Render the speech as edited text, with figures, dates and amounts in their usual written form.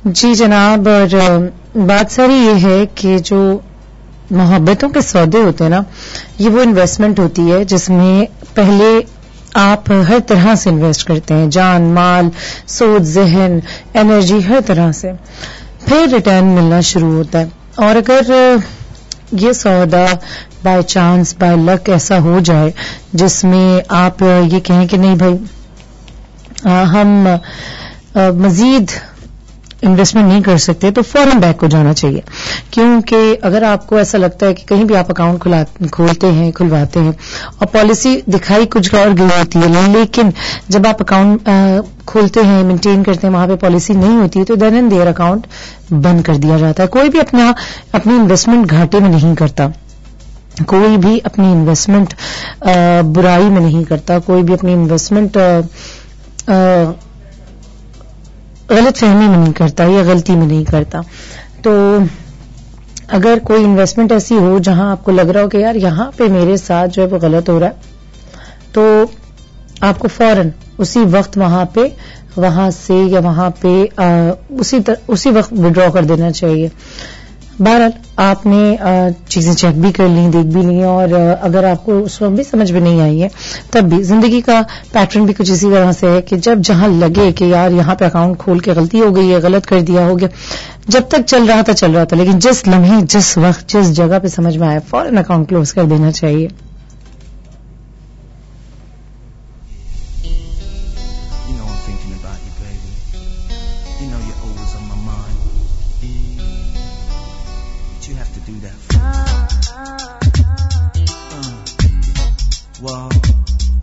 جی جناب، اور بات ساری یہ ہے کہ جو محبتوں کے سودے ہوتے ہیں نا، یہ وہ انویسٹمنٹ ہوتی ہے جس میں پہلے آپ ہر طرح سے انویسٹ کرتے ہیں، جان، مال، سوچ، ذہن، انرجی، ہر طرح سے، پھر ریٹرن ملنا شروع ہوتا ہے. اور اگر یہ سودا بائی چانس بائی لک ایسا ہو جائے جس میں آپ یہ کہیں کہ نہیں بھائی ہم مزید انویسٹمنٹ نہیں کر سکتے، تو فوراً بیک کو جانا چاہیے. کیونکہ اگر آپ کو ایسا لگتا ہے کہ کہیں بھی آپ اکاؤنٹ کھولتے ہیں، کھلواتے ہیں اور پالیسی دکھائی کچھ اور گئی ہوتی ہے، لیکن جب آپ اکاؤنٹ کھولتے ہیں، مینٹین کرتے ہیں، وہاں پہ پالیسی نہیں ہوتی ہے، تو دین اینڈ دیئر اکاؤنٹ بند کر دیا جاتا ہے. کوئی بھی اپنی انویسٹمنٹ گھاٹے میں نہیں کرتا، کوئی بھی اپنی انویسٹمنٹ برائی میں نہیں کرتا، کوئی بھی اپنی انویسٹمنٹ غلط فہمی میں نہیں کرتا یا غلطی میں نہیں کرتا. تو اگر کوئی انویسٹمنٹ ایسی ہو جہاں آپ کو لگ رہا ہو کہ یار یہاں پہ میرے ساتھ جو ہے وہ غلط ہو رہا ہے، تو آپ کو فوراً اسی وقت وہاں سے یا وہاں پہ اسی وقت وڈرا کر دینا چاہیے. بہرحال آپ نے چیزیں چیک بھی کر لیں، دیکھ بھی لیں، اور اگر آپ کو اس وقت بھی سمجھ میں نہیں آئی ہے تب بھی زندگی کا پیٹرن بھی کچھ اسی طرح سے ہے کہ جب جہاں لگے کہ یار یہاں پہ اکاؤنٹ کھول کے غلطی ہو گئی ہے، غلط کر دیا ہو گیا، جب تک چل رہا تھا، لیکن جس لمحے، جس وقت، جس جگہ پہ سمجھ میں آیا فوراً اکاؤنٹ کلوز کر دینا چاہیے.